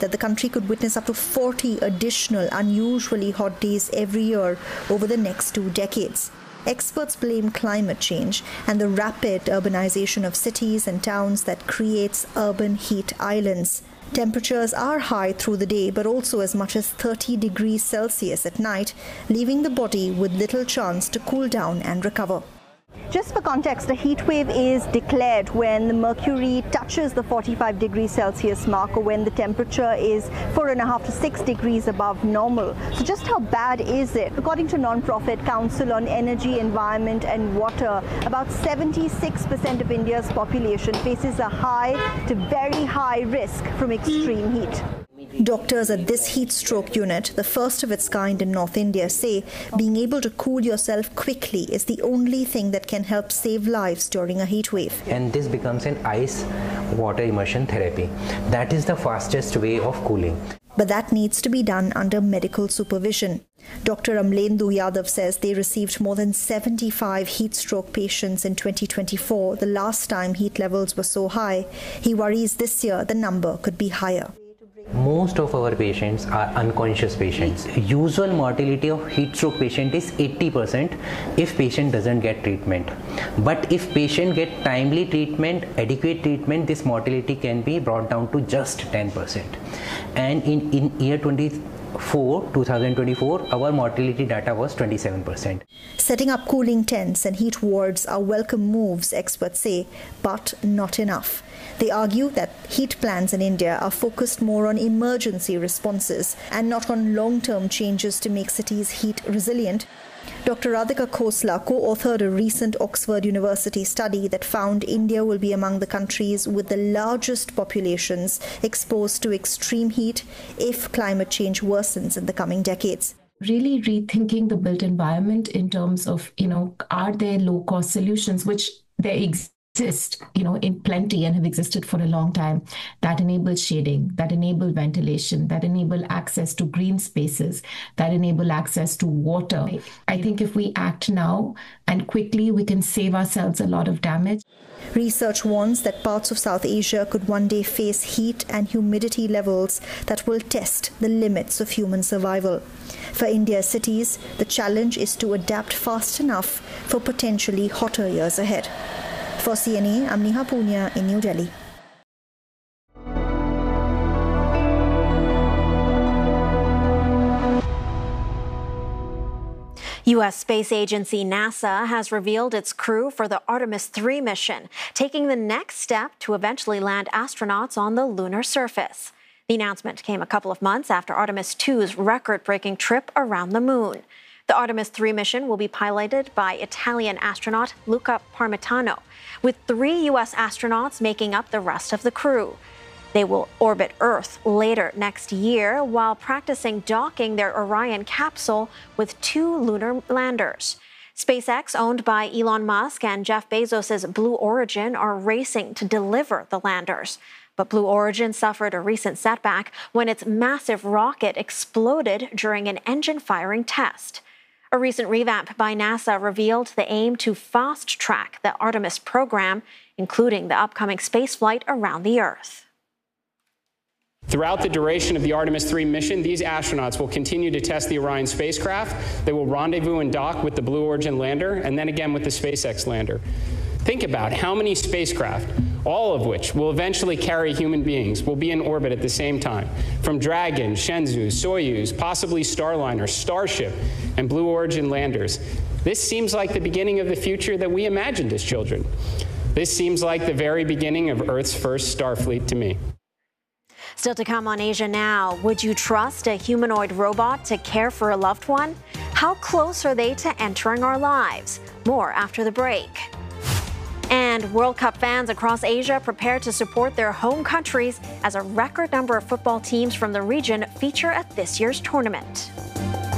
that the country could witness up to 40 additional unusually hot days every year over the next 2 decades. Experts blame climate change and the rapid urbanization of cities and towns that creates urban heat islands. Temperatures are high through the day, but also as much as 30 degrees Celsius at night, leaving the body with little chance to cool down and recover. Just for context, a heat wave is declared when the mercury touches the 45 degrees Celsius mark, or when the temperature is 4.5 to 6 degrees above normal. So just how bad is it? According to Non-Profit Council on Energy, Environment and Water, about 76% of India's population faces a high to very high risk from extreme heat. Doctors at this heat stroke unit, the first of its kind in North India, say being able to cool yourself quickly is the only thing that can help save lives during a heat wave. And this becomes an ice water immersion therapy. That is the fastest way of cooling. But that needs to be done under medical supervision. Dr. Amlendu Yadav says they received more than 75 heat stroke patients in 2024, the last time heat levels were so high. He worries this year the number could be higher. Most of our patients are unconscious patients. Usual mortality of heat stroke patient is 80% if patient doesn't get treatment. But if patient get timely treatment, adequate treatment, this mortality can be brought down to just 10%. And in year 2024, our mortality data was 27%. Setting up cooling tents and heat wards are welcome moves, experts say, but not enough. They argue that heat plans in India are focused more on emergency responses and not on long-term changes to make cities heat resilient. Dr. Radhika Khosla co-authored a recent Oxford University study that found India will be among the countries with the largest populations exposed to extreme heat if climate change worsens in the coming decades. Really rethinking the built environment in terms of, are there low-cost solutions, which there exist, in plenty and have existed for a long time, that enable shading, that enable ventilation, that enable access to green spaces, that enable access to water. I think if we act now and quickly, we can save ourselves a lot of damage. Research warns that parts of South Asia could one day face heat and humidity levels that will test the limits of human survival. For India's cities, the challenge is to adapt fast enough for potentially hotter years ahead. For CNA, I'm Neha Punya in New Delhi. U.S. space agency NASA has revealed its crew for the Artemis 3 mission, taking the next step to eventually land astronauts on the lunar surface. The announcement came a couple of months after Artemis 2's record-breaking trip around the moon. The Artemis 3 mission will be piloted by Italian astronaut Luca Parmitano, with 3 U.S. astronauts making up the rest of the crew. They will orbit Earth later next year while practicing docking their Orion capsule with 2 lunar landers. SpaceX, owned by Elon Musk, and Jeff Bezos' Blue Origin are racing to deliver the landers. But Blue Origin suffered a recent setback when its massive rocket exploded during an engine firing test. A recent revamp by NASA revealed the aim to fast-track the Artemis program, including the upcoming spaceflight around the Earth. Throughout the duration of the Artemis 3 mission, these astronauts will continue to test the Orion spacecraft. They will rendezvous and dock with the Blue Origin lander, and then again with the SpaceX lander. Think about how many spacecraft, all of which will eventually carry human beings, will be in orbit at the same time. From Dragon, Shenzhou, Soyuz, possibly Starliner, Starship, and Blue Origin landers. This seems like the beginning of the future that we imagined as children. This seems like the very beginning of Earth's first Starfleet to me. Still to come on Asia Now, would you trust a humanoid robot to care for a loved one? How close are they to entering our lives? More after the break. And World Cup fans across Asia prepare to support their home countries as a record number of football teams from the region feature at this year's tournament.